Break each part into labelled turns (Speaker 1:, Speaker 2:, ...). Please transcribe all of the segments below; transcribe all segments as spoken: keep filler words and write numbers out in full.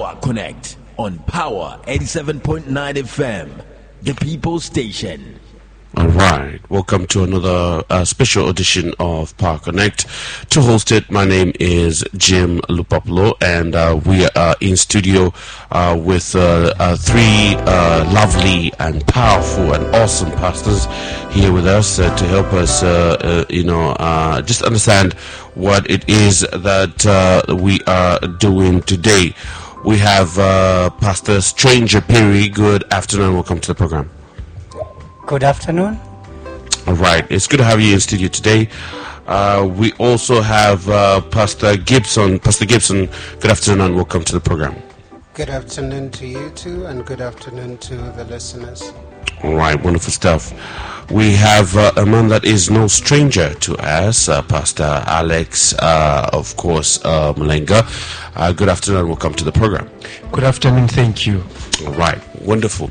Speaker 1: Power Connect on Power eighty-seven point nine F M, the People Station.
Speaker 2: All right, welcome to another uh, special edition of Power Connect. To host it, my name is Jim Lupapolo, and uh, we are in studio uh, with uh, uh, three uh, lovely and powerful and awesome pastors here with us uh, to help us, uh, uh, you know, uh, just understand what it is that uh, we are doing today. We have uh, Pastor Stranger Perry. Good afternoon. Welcome to the program.
Speaker 3: Good afternoon.
Speaker 2: All right. It's good to have you in studio today. Uh, we also have uh, Pastor Gibson. Pastor Gibson, good afternoon and welcome to the program.
Speaker 4: Good afternoon to you too, and good afternoon to the listeners.
Speaker 2: All right. Wonderful stuff. We have uh, a man that is no stranger to us, uh, Pastor Alex, uh, of course, uh, Malenga. Uh, good afternoon and welcome to the program.
Speaker 5: Good afternoon. Thank you.
Speaker 2: All right. Wonderful.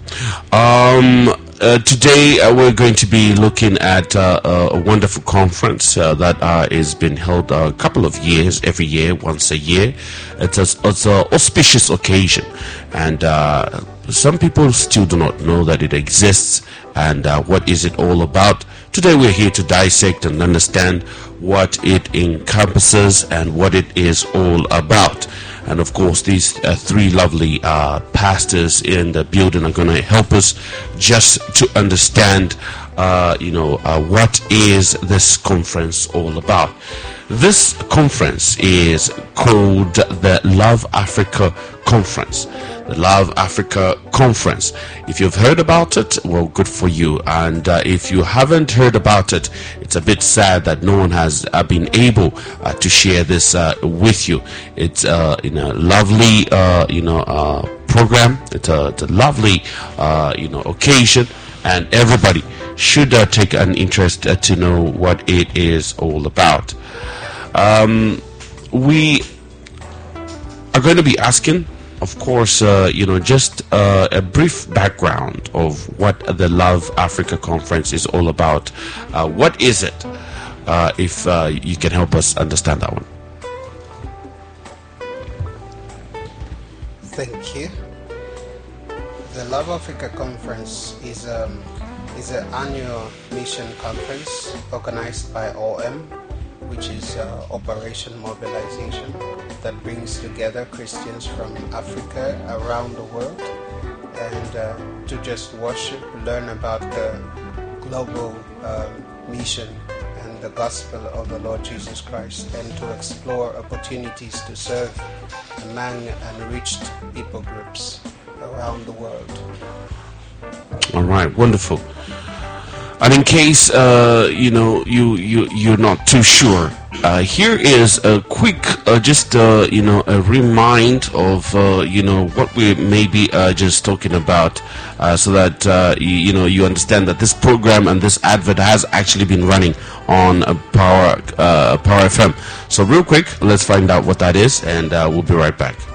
Speaker 2: Um, Uh, today uh, we're going to be looking at uh, a wonderful conference uh, that uh, is being held a couple of years, every year, once a year. It's a, it's an auspicious occasion, and uh, some people still do not know that it exists and uh, what is it all about. Today we're here to dissect and understand what it encompasses and what it is all about. And of course, these uh, three lovely uh, pastors in the building are going to help us just to understand, uh, you know, uh, what is this conference all about. This conference is called the Love Africa Conference. The Love Africa Conference. If you've heard about it, well, good for you. And uh, if you haven't heard about it, it's a bit sad that no one has uh, been able uh, to share this uh, with you. It's uh, in a lovely, uh, you know, uh, program. It's a, it's a lovely, uh, you know, occasion, and everybody should uh, take an interest uh, to know what it is all about. Um, we are going to be asking, of course, uh, you know, just uh, a brief background of what the Love Africa Conference is all about. Uh, what is it? Uh, if uh, you can help us understand that one.
Speaker 4: Thank you. The Love Africa Conference is um, is an annual mission conference organized by O M, which is uh, Operation Mobilization, that brings together Christians from Africa around the world and uh, to just worship, learn about the global uh, mission and the gospel of the Lord Jesus Christ, and to explore opportunities to serve among unreached people groups around the world.
Speaker 2: All right, wonderful. And in case uh, you know you you you're not too sure, uh, here is a quick, uh, just uh, you know, a remind of uh, you know what we may be uh, just talking about, uh, so that uh, you, you know you understand that this program and this advert has actually been running on uh, Power uh, Power F M. So real quick, let's find out what that is, and uh, we'll be right back.